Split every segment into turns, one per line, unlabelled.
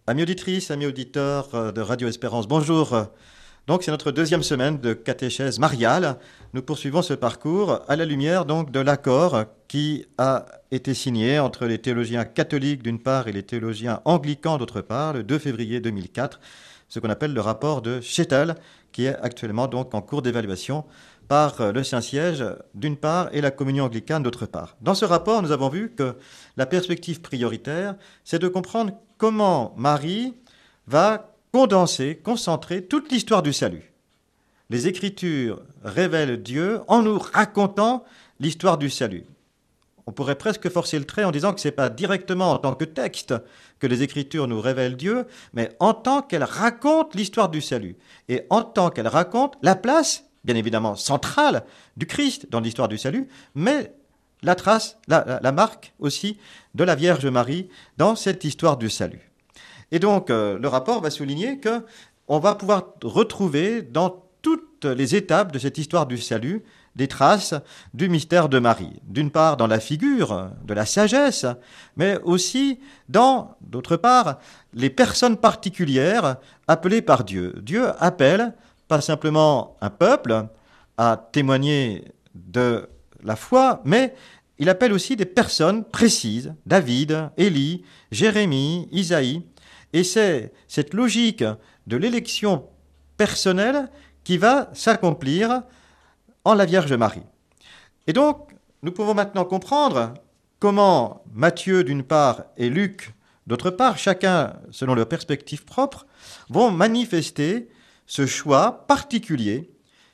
Amis auditrices, amis auditeurs de Radio Espérance, bonjour. Donc c'est notre deuxième semaine de catéchèse mariale. Nous poursuivons ce parcours à la lumière donc de l'accord qui a été signé entre les théologiens catholiques d'une part et les théologiens anglicans d'autre part le 2 février 2004, ce qu'on appelle le rapport de Chettle, qui est actuellement donc en cours d'évaluation par le Saint-Siège d'une part et la communion anglicane d'autre part. Dans ce rapport, nous avons vu que la perspective prioritaire, c'est de comprendre comment Marie va condenser, concentrer toute l'histoire du salut. Les Écritures révèlent Dieu en nous racontant l'histoire du salut. On pourrait presque forcer le trait en disant que ce n'est pas directement en tant que texte que les Écritures nous révèlent Dieu, mais en tant qu'elles racontent l'histoire du salut. Et en tant qu'elles racontent la place, bien évidemment centrale, du Christ dans l'histoire du salut, mais la trace, la marque aussi de la Vierge Marie dans cette histoire du salut. Et donc, le rapport va souligner qu'on va pouvoir retrouver dans toutes les étapes de cette histoire du salut des traces du mystère de Marie. D'une part, dans la figure de la sagesse, mais aussi dans, d'autre part, les personnes particulières appelées par Dieu. Dieu appelle pas simplement un peuple à témoigner de la foi, mais il appelle aussi des personnes précises, David, Élie, Jérémie, Isaïe. Et c'est cette logique de l'élection personnelle qui va s'accomplir en la Vierge Marie. Et donc, nous pouvons maintenant comprendre comment Matthieu d'une part et Luc d'autre part, chacun selon leur perspective propre, vont manifester ce choix particulier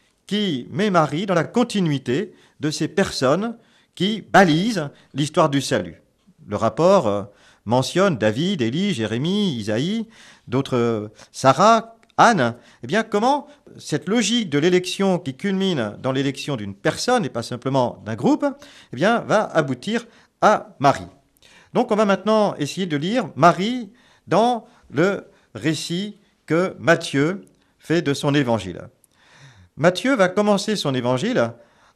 qui met Marie dans la continuité de ces personnes qui balisent l'histoire du salut. Le rapport mentionne David, Élie, Jérémie, Isaïe, d'autres, Sarah, Anne. Eh bien, comment cette logique de l'élection qui culmine dans l'élection d'une personne et pas simplement d'un groupe, eh bien, va aboutir à Marie. Donc, on va maintenant essayer de lire Marie dans le récit que Matthieu fait de son évangile. Matthieu va commencer son évangile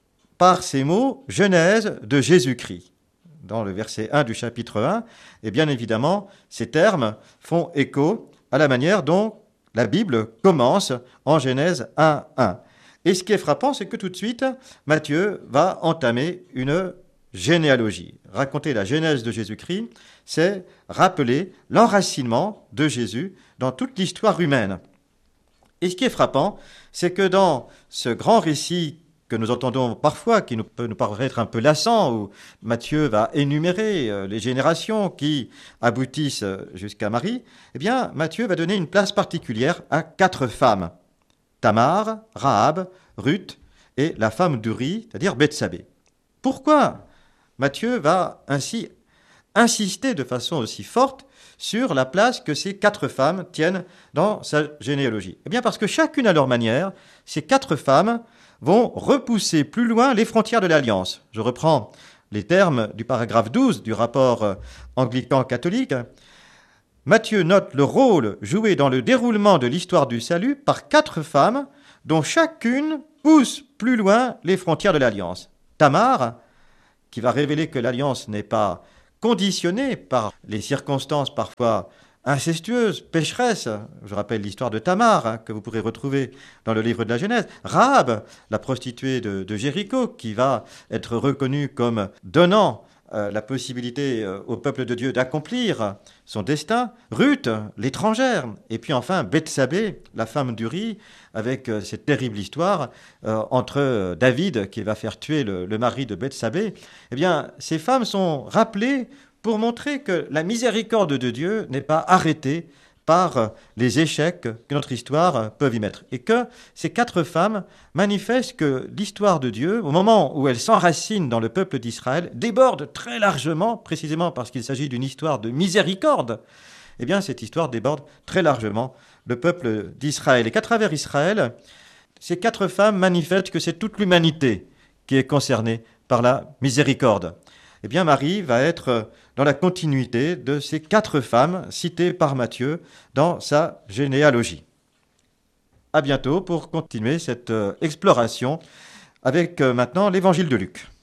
par ces mots « Genèse de Jésus-Christ ». Dans le verset 1 du chapitre 1, et bien évidemment, ces termes font écho à la manière dont la Bible commence en Genèse 1:1. Et ce qui est frappant, c'est que tout de suite, Matthieu va entamer une généalogie. Raconter la genèse de Jésus-Christ, c'est rappeler l'enracinement de Jésus dans toute l'histoire humaine. Et ce qui est frappant, c'est que dans ce grand récit que nous entendons parfois, qui peut nous paraître un peu lassant, où Matthieu va énumérer les générations qui aboutissent jusqu'à Marie, eh bien, Matthieu va donner une place particulière à 4 femmes. Tamar, Rahab, Ruth et la femme d'Uri, c'est-à-dire Bethsabée. Pourquoi Matthieu va ainsi insister de façon aussi forte sur la place que ces 4 femmes tiennent dans sa généalogie? Eh bien, parce que chacune à leur manière, ces 4 femmes vont repousser plus loin les frontières de l'Alliance. Je reprends les termes du paragraphe 12 du rapport anglican-catholique. Matthieu note le rôle joué dans le déroulement de l'histoire du salut par 4 femmes dont chacune pousse plus loin les frontières de l'Alliance. Tamar, qui va révéler que l'Alliance n'est pas conditionnée par les circonstances parfois incestueuse, pécheresse, je rappelle l'histoire de Tamar, que vous pourrez retrouver dans le livre de la Genèse. Rahab, la prostituée de Jéricho, qui va être reconnue comme donnant la possibilité au peuple de Dieu d'accomplir son destin. Ruth, l'étrangère. Et puis enfin, Bethsabée, la femme d'Uri, avec cette terrible histoire entre David, qui va faire tuer le mari de Bethsabée. Eh bien, ces femmes sont rappelées pour montrer que la miséricorde de Dieu n'est pas arrêtée par les échecs que notre histoire peut y mettre. Et que ces 4 femmes manifestent que l'histoire de Dieu, au moment où elle s'enracine dans le peuple d'Israël, déborde très largement, précisément parce qu'il s'agit d'une histoire de miséricorde. Eh bien, cette histoire déborde très largement le peuple d'Israël. Et qu'à travers Israël, ces 4 femmes manifestent que c'est toute l'humanité qui est concernée par la miséricorde. Eh bien, Marie va être dans la continuité de ces 4 femmes citées par Matthieu dans sa généalogie. À bientôt pour continuer cette exploration avec maintenant l'évangile de Luc.